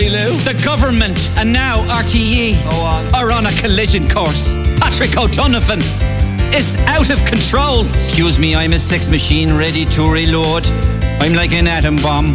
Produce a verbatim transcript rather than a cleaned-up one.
Mary Lou. The government and now R T E Go on. are on a collision course. Patrick O'Donovan is out of control. Excuse me, I'm a sex machine ready to reload. I'm like an atom bomb.